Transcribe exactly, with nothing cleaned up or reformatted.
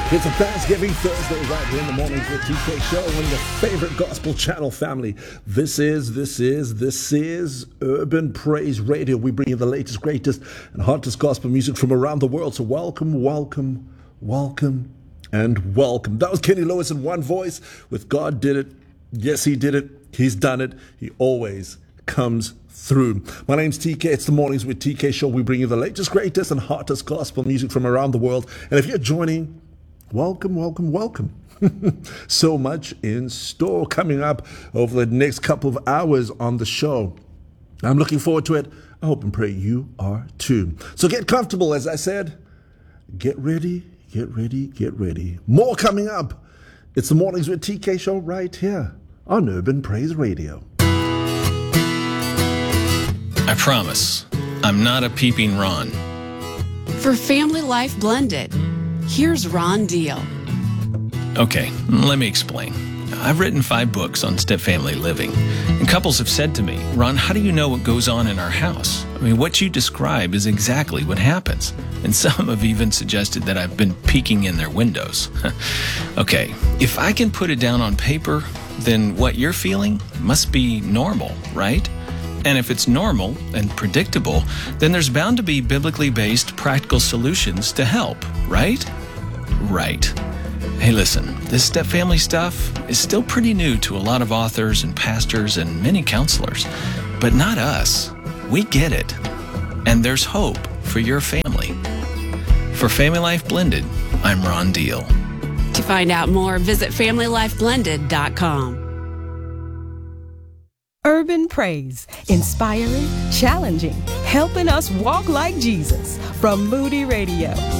It's a Thanksgiving Thursday right here in the Mornings with T K show on your favorite gospel channel family. This is, this is, this is Urban Praise Radio. We bring you the latest, greatest, and hottest gospel music from around the world. So welcome, welcome, welcome, and welcome. That was Kenny Lewis in one voice with God Did It. Yes, he did it. He's done it. He always comes through. My name's T K. It's the Mornings with T K show. We bring you the latest, greatest, and hottest gospel music from around the world. And if you're joining, welcome, welcome, welcome. So much in store coming up over the next couple of hours on the show. I'm looking forward to it. I hope and pray you are too. So get comfortable, as I said. Get ready, get ready, get ready. More coming up. It's the Mornings with T K show right here on Urban Praise Radio. I promise, I'm not a peeping Ron. For Family Life Blended, here's Ron Deal. Okay, let me explain. I've written five books on step-family living, and couples have said to me, Ron, how do you know what goes on in our house? I mean, what you describe is exactly what happens. And some have even suggested that I've been peeking in their windows. Okay, if I can put it down on paper, then what you're feeling must be normal, right? And if it's normal and predictable, then there's bound to be biblically based practical solutions to help, right? Right. Hey, listen, this step-family stuff is still pretty new to a lot of authors and pastors and many counselors, but not us. We get it. And there's hope for your family. For Family Life Blended, I'm Ron Deal. To find out more, visit family life blended dot com. Urban Praise, inspiring, challenging, helping us walk like Jesus from Moody Radio.